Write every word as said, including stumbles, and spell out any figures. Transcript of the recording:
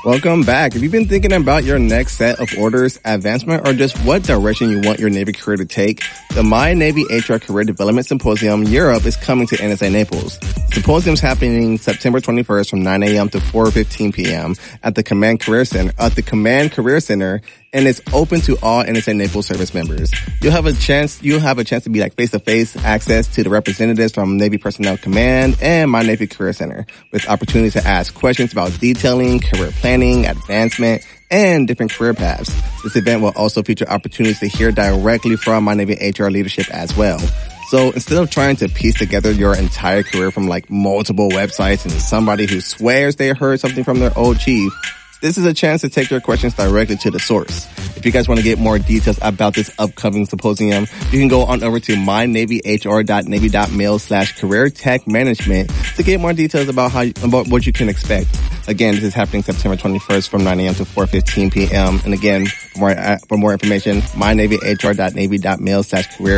Welcome back. If you've been thinking about your next set of orders, advancement, or just what direction you want your Navy career to take, the My Navy H R Career Development Symposium Europe is coming to N S A Naples. The symposium is happening September twenty-first from nine a.m. to four fifteen p.m. at the Command Career Center, at the Command Career Center, and it's open to all N S A Naples service members. You'll have a chance, you'll have a chance to be like face-to-face access to the representatives from Navy Personnel Command and My Navy Career Center, with opportunities to ask questions about detailing, career planning, advancement, and different career paths. This event will also feature opportunities to hear directly from My Navy H R leadership as well. So instead of trying to piece together your entire career from like multiple websites and somebody who swears they heard something from their old chief, this is a chance to take your questions directly to the source. If you guys want to get more details about this upcoming symposium, you can go on over to my navy h r dot navy dot mil slash career tech management to get more details about how you, about what you can expect. Again, this is happening September twenty-first from nine a.m. to four fifteen p.m. And again, for more, for more information, my navy h r dot navy dot mil slash career